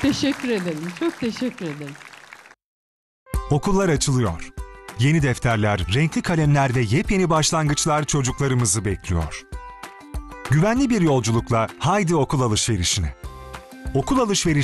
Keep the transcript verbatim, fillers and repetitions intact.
teşekkür ederim. Çok teşekkür ederim. Okullar açılıyor. Yeni defterler, renkli kalemler ve yepyeni başlangıçlar çocuklarımızı bekliyor. Güvenli bir yolculukla haydi okul alışverişine. Okul alışverişi